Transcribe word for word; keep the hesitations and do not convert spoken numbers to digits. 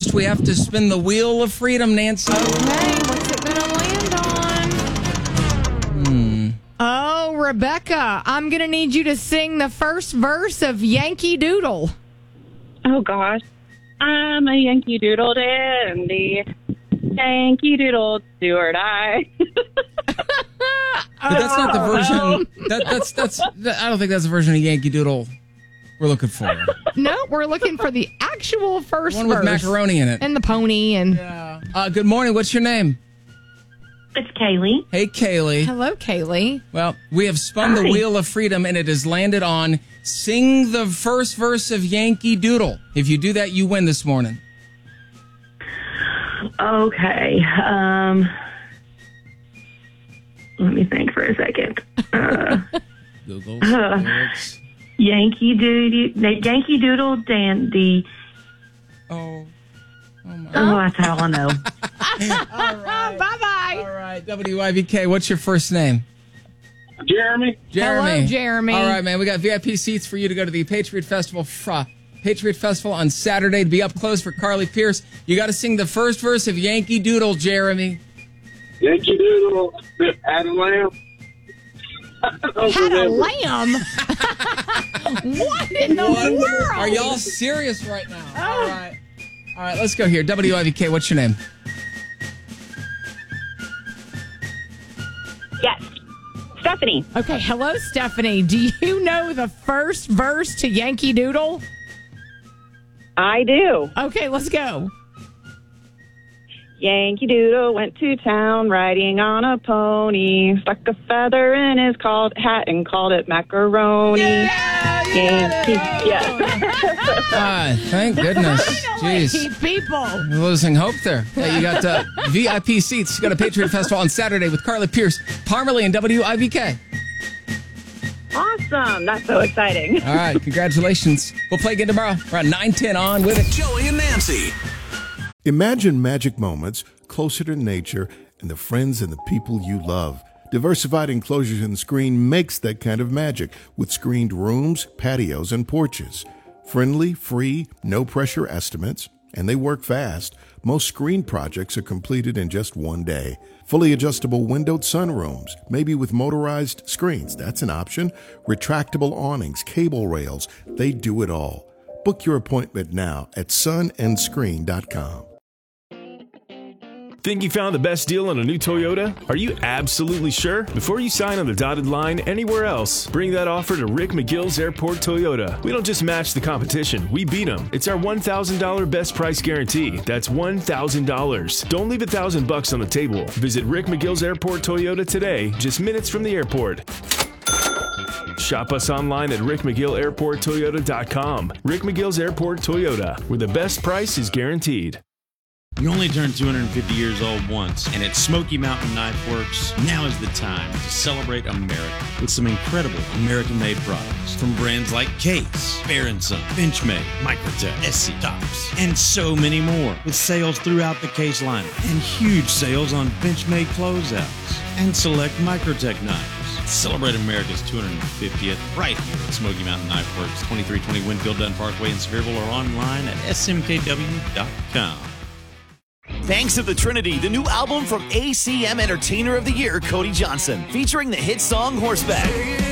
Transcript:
first, we have to spin the wheel of freedom, Nancy. Okay, what's it gonna land on? Hmm. Oh, Rebecca, I'm gonna need you to sing the first verse of Yankee Doodle. Oh, gosh. I'm a Yankee Doodle dandy. Yankee Doodle, do or die. But that's not the version. That, that's that's. That, I don't think that's the version of Yankee Doodle we're looking for. No, we're looking for the actual first One verse. with macaroni in it. And the pony. And yeah. Uh, good morning. What's your name? It's Kaylee. Hey, Kaylee. Hello, Kaylee. Well, we have spun Hi. the wheel of freedom, and it has landed on sing the first verse of Yankee Doodle. If you do that, you win this morning. Okay. Um, let me think for a second. Uh, Google. Uh. lyrics. Yankee Doodle, Yankee Doodle dandy. Oh. Oh, my. Oh, that's all I know. All right. Bye-bye. All right. W I V K, what's your first name? Jeremy. Jeremy. Hello, Jeremy. All right, man. We got V I P seats for you to go to the Patriot Festival. Uh, Patriot Festival on Saturday to be up close for Carly Pierce. You got to sing the first verse of Yankee Doodle, Jeremy. Yankee Doodle. Had a lamb. Had a lamb? What in the What? world? Are y'all serious right now? All right. All right, let's go here. W I V K, what's your name? Yes. Stephanie. Okay, hello, Stephanie. Do you know the first verse to Yankee Doodle? I do. Okay, let's go. Yankee Doodle went to town riding on a pony, stuck a feather in his called hat and called it macaroni. Yeah, you Yankee, got it. yes. Ah, thank goodness. Jeez. Hey, people. We're losing hope there. Yeah, you got uh, V I P seats. You got a Patriot Festival on Saturday with Carly Pierce, Parmalee, and W I V K. Awesome. That's so exciting. All right, congratulations. We'll play again tomorrow around nine ten on with it. Joey and Nancy. Imagine magic moments closer to nature and the friends and the people you love. Diversified Enclosures and Screen makes that kind of magic with screened rooms, patios, and porches. Friendly, free, no-pressure estimates, and they work fast. Most screen projects are completed in just one day. Fully adjustable windowed sunrooms, maybe with motorized screens. That's an option. Retractable awnings, cable rails, they do it all. Book your appointment now at sun and screen dot com. Think you found the best deal on a new Toyota? Are you absolutely sure? Before you sign on the dotted line anywhere else, bring that offer to Rick McGill's Airport Toyota. We don't just match the competition, we beat them. It's our one thousand dollars best price guarantee. That's one thousand dollars. Don't leave a thousand bucks on the table. Visit Rick McGill's Airport Toyota today, just minutes from the airport. Shop us online at rick mcgill airport toyota dot com. Rick McGill's Airport Toyota, where the best price is guaranteed. You only turn two hundred fifty years old once, and at Smoky Mountain Knife Works, now is the time to celebrate America with some incredible American-made products from brands like Case, Bear Son, Benchmade, Microtech, S C Tops, and so many more. With sales throughout the Case lineup and huge sales on Benchmade closeouts and select Microtech knives. Celebrate America's two hundred fiftieth right here at Smoky Mountain Knife Works, twenty-three twenty Winfield Dunn Parkway in Sevierville, or online at s m k w dot com. Banks of the Trinity, the new album from A C M Entertainer of the Year, Cody Johnson, featuring the hit song Horseback.